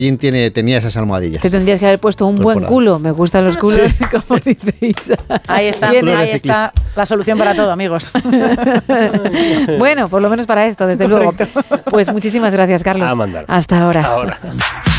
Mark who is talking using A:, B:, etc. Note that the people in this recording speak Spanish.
A: ¿Quién tenía esas almohadillas?
B: Te tendrías que haber puesto un buen culo. Me gustan los culos, como dice Isa.
C: Ahí está la solución para todo, amigos.
B: Bueno, por lo menos para esto, desde luego. Pues muchísimas gracias, Carlos.
D: A mandar.
B: Hasta ahora.
D: Hasta ahora.